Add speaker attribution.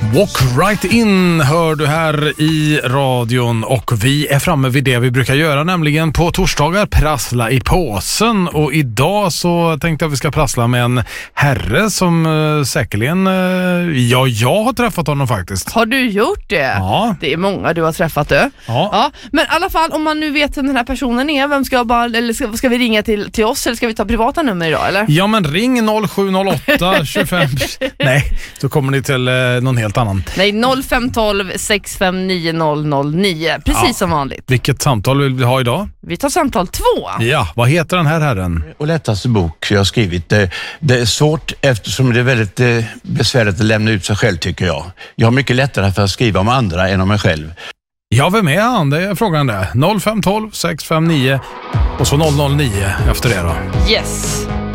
Speaker 1: Walk right in hör du här i radion och vi är framme vid det vi brukar göra, nämligen på torsdagar prassla i påsen, och idag så tänkte jag att vi ska prassla med en herre som säkerligen, jag har träffat honom faktiskt.
Speaker 2: Har du gjort det?
Speaker 1: Ja.
Speaker 2: Det är många du har träffat du. Ja. Men i alla fall, om man nu vet vem den här personen är, vem ska vi ringa till oss, eller ska vi ta privata nummer idag eller?
Speaker 1: Ja, men ring 0708 25. Nej, då kommer ni till någon helt annan.
Speaker 2: Nej, 0512 659 009. Precis som vanligt.
Speaker 1: Vilket samtal vill vi ha idag?
Speaker 2: Vi tar samtal 2.
Speaker 1: Ja, vad heter den här herren?
Speaker 3: Och lättaste bok jag har skrivit. Det är svårt eftersom det är väldigt besvärligt att lämna ut sig själv, tycker jag. Jag har mycket lättare för att skriva om andra än om mig själv.
Speaker 1: Ja, vem är han? Det är frågan det. 0512 659 och så 009 efter det då.
Speaker 2: Yes.